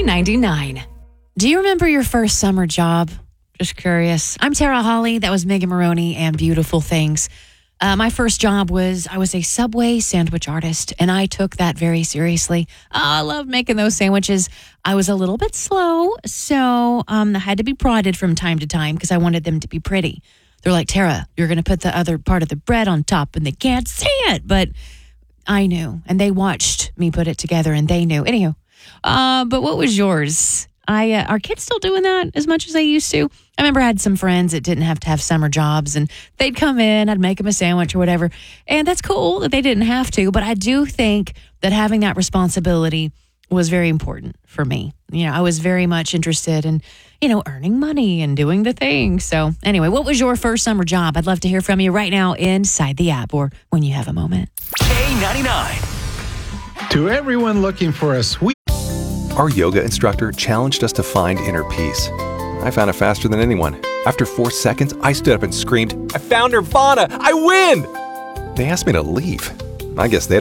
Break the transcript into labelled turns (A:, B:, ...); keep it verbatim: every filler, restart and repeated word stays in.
A: ninety-nine. Do you remember your first summer job? Just curious. I'm Tara Hawley. That was Megan Maroney and Beautiful Things. Uh, my first job was I was a Subway sandwich artist, and I took that very seriously. Oh, I love making those sandwiches. I was a little bit slow, so um, I had to be prodded from time to time because I wanted them to be pretty. They're like, Tara, you're going to put the other part of the bread on top, and they can't see it. But I knew, and they watched me put it together, and they knew. Anywho, uh, but what was yours? I uh, are kids still doing that as much as they used to? I remember I had some friends that didn't have to have summer jobs, and they'd come in, I'd make them a sandwich or whatever. And that's cool that they didn't have to, but I do think that having that responsibility was very important for me. You know, I was very much interested in, you know, earning money and doing the thing. So anyway, what was your first summer job? I'd love to hear from you right now inside the app or when you have a moment.
B: K ninety-nine.
C: To everyone looking for a sweet...
D: Our yoga instructor challenged us to find inner peace. I found it faster than anyone. After four seconds, I stood up and screamed, "I found Nirvana! I win!" They asked me to leave. I guess they